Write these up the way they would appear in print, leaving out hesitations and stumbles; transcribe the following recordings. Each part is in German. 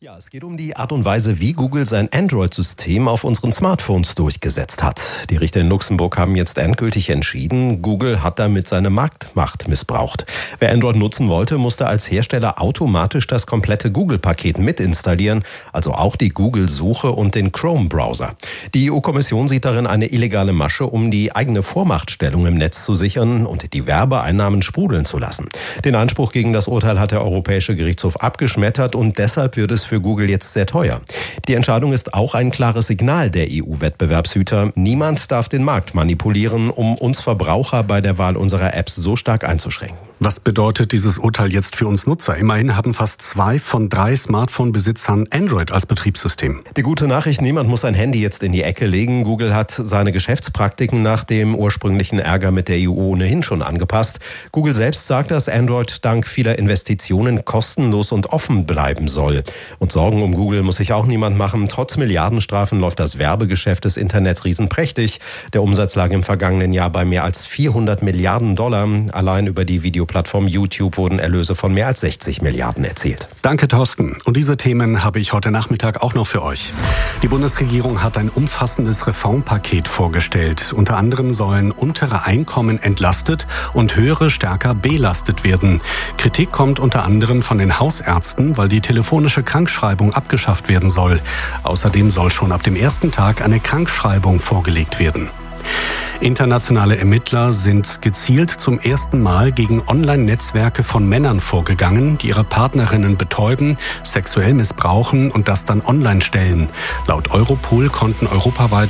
Ja, es geht um die Art und Weise, wie Google sein Android-System auf unseren Smartphones durchgesetzt hat. Die Richter in Luxemburg haben jetzt endgültig entschieden, Google hat damit seine Marktmacht missbraucht. Wer Android nutzen wollte, musste als Hersteller automatisch das komplette Google-Paket mitinstallieren, also auch die Google-Suche und den Chrome-Browser. Die EU-Kommission sieht darin eine illegale Masche, um die eigene Vormachtstellung im Netz zu sichern und die Werbeeinnahmen sprudeln zu lassen. Den Einspruch gegen das Urteil hat der Europäische Gerichtshof abgeschmettert und deshalb wird es für Google jetzt sehr teuer. Die Entscheidung ist auch ein klares Signal der EU-Wettbewerbshüter. Niemand darf den Markt manipulieren, um uns Verbraucher bei der Wahl unserer Apps so stark einzuschränken. Was bedeutet dieses Urteil jetzt für uns Nutzer? Immerhin haben fast 2 von 3 Smartphone-Besitzern Android als Betriebssystem. Die gute Nachricht, niemand muss sein Handy jetzt in die Ecke legen. Google hat seine Geschäftspraktiken nach dem ursprünglichen Ärger mit der EU ohnehin schon angepasst. Google selbst sagt, dass Android dank vieler Investitionen kostenlos und offen bleiben soll. Und Sorgen um Google muss sich auch niemand machen. Trotz Milliardenstrafen läuft das Werbegeschäft des Internetriesen prächtig. Der Umsatz lag im vergangenen Jahr bei mehr als $400 Milliarden. Allein über die Videoplattform YouTube wurden Erlöse von mehr als 60 Milliarden erzielt. Danke, Thorsten. Und diese Themen habe ich heute Nachmittag auch noch für euch. Die Bundesregierung hat ein umfassendes Reformpaket vorgestellt. Unter anderem sollen untere Einkommen entlastet und höhere stärker belastet werden. Kritik kommt unter anderem von den Hausärzten, weil die telefonische Krankschreibung abgeschafft werden soll. Außerdem soll schon ab dem ersten Tag eine Krankschreibung vorgelegt werden. Internationale Ermittler sind gezielt zum ersten Mal gegen Online-Netzwerke von Männern vorgegangen, die ihre Partnerinnen betäuben, sexuell missbrauchen und das dann online stellen. Laut Europol konnten europaweit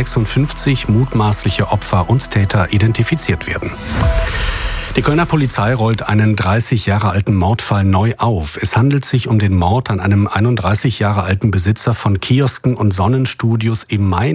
156 mutmaßliche Opfer und Täter identifiziert werden. Die Kölner Polizei rollt einen 30 Jahre alten Mordfall neu auf. Es handelt sich um den Mord an einem 31 Jahre alten Besitzer von Kiosken und Sonnenstudios im Mai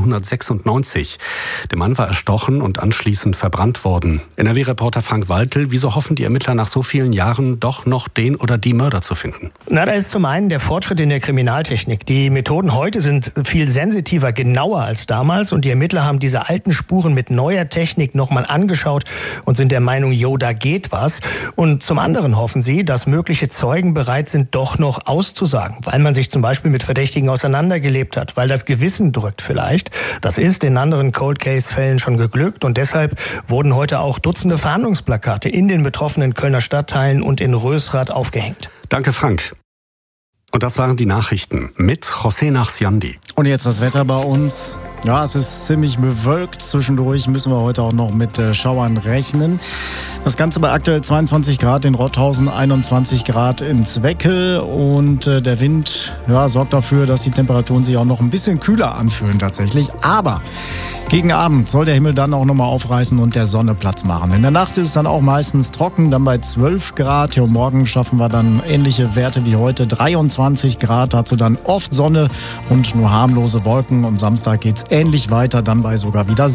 1996. Der Mann war erstochen und anschließend verbrannt worden. NRW-Reporter Frank Waltel, wieso hoffen die Ermittler nach so vielen Jahren doch noch den oder die Mörder zu finden? Da ist zum einen der Fortschritt in der Kriminaltechnik. Die Methoden heute sind viel sensitiver, genauer als damals. Und die Ermittler haben diese alten Spuren mit neuer Technik nochmal angeschaut und sind der Meinung, da geht was. Und zum anderen hoffen sie, dass mögliche Zeugen bereit sind, doch noch auszusagen, weil man sich zum Beispiel mit Verdächtigen auseinandergelebt hat, weil das Gewissen drückt vielleicht. Das ist in anderen Cold-Case-Fällen schon geglückt und deshalb wurden heute auch Dutzende Fahndungsplakate in den betroffenen Kölner Stadtteilen und in Rösrath aufgehängt. Danke, Frank. Und das waren die Nachrichten mit José Nachsiandi. Und jetzt das Wetter bei uns. Ja, es ist ziemlich bewölkt. Zwischendurch müssen wir heute auch noch mit Schauern rechnen. Das Ganze bei aktuell 22 Grad in Rothausen, 21 Grad in Zweckel. Und der Wind sorgt dafür, dass die Temperaturen sich auch noch ein bisschen kühler anfühlen tatsächlich. Aber gegen Abend soll der Himmel dann auch nochmal aufreißen und der Sonne Platz machen. In der Nacht ist es dann auch meistens trocken, dann bei 12 Grad. Hier morgen schaffen wir dann ähnliche Werte wie heute, 23 Grad. Dazu dann oft Sonne und nur harmlose Wolken. Und Samstag geht's ähnlich weiter, dann bei sogar wieder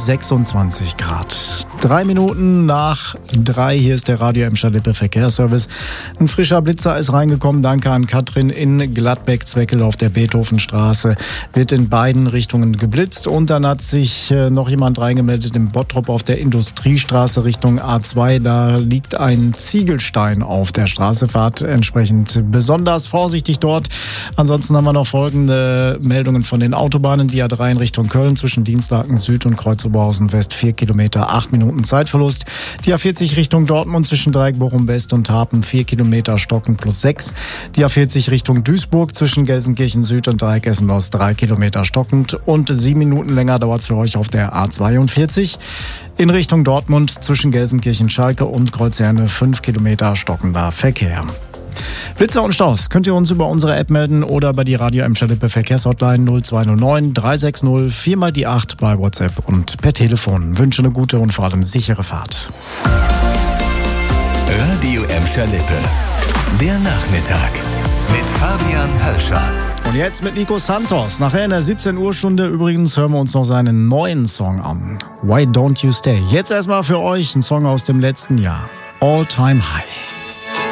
26 Grad. 3 Minuten nach 3, hier ist der Radio Emscher-Lippe Verkehrsservice. Ein frischer Blitzer ist reingekommen, danke an Katrin in Gladbeck-Zweckel auf der Beethovenstraße. Wird in beiden Richtungen geblitzt und dann hat sich noch jemand reingemeldet im Bottrop auf der Industriestraße Richtung A2. Da liegt ein Ziegelstein auf der Straße, fahrt entsprechend besonders vorsichtig dort. Ansonsten haben wir noch folgende Meldungen von den Autobahnen. Die A3 in Richtung Köln zwischen Dienstlaken Süd und Kreuz-Oberhausen West 4 Kilometer, 8 Minuten Zeitverlust. Die A40 Richtung Dortmund zwischen Dreieck Bochum West und Harpen 4 Kilometer Stocken plus 6. Die A40 Richtung Duisburg zwischen Gelsenkirchen Süd und Dreieck Essen Ost 3 Kilometer stockend und 7 Minuten länger dauert es für euch auf der A42. In Richtung Dortmund zwischen Gelsenkirchen-Schalke und Kreuzherne 5 Kilometer stockender Verkehr. Blitzer und Staus könnt ihr uns über unsere App melden oder bei die Radio Emscher-Lippe Verkehrshotline 0209 360 4 mal die 8 bei WhatsApp und per Telefon. Wünsche eine gute und vor allem sichere Fahrt. Radio Emscher-Lippe. Der Nachmittag mit Fabian Hölscher. Und jetzt mit Nico Santos. Nachher in der 17 Uhr Stunde übrigens hören wir uns noch seinen neuen Song an. Why Don't You Stay? Jetzt erstmal für euch ein Song aus dem letzten Jahr. All Time High.